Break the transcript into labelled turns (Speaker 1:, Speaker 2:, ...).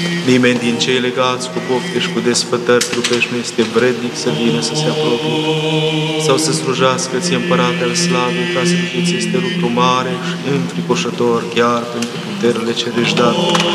Speaker 1: Nimeni din cei legați cu pofte și cu desfătări trupești nu este vrednic să vină să se apropie sau să slujească ție, Împărate al Slavei, ca să este lucru mare și înfricoșător chiar pentru puterile cerești date.